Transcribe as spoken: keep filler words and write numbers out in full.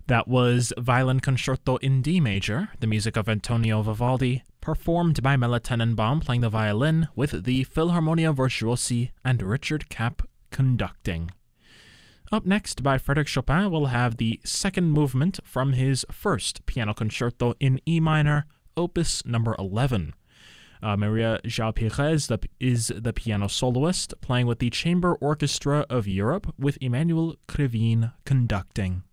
That was Violin Concerto in D major, the music of Antonio Vivaldi, performed by Melle Tenenbaum playing the violin with the Philharmonia Virtuosi and Richard Kapp conducting. Up next, by Frédéric Chopin, we'll have the second movement from his first piano concerto in E minor, opus number eleven. Uh, Maria João Pires the, is the piano soloist, playing with the Chamber Orchestra of Europe with Emmanuel Krivine conducting.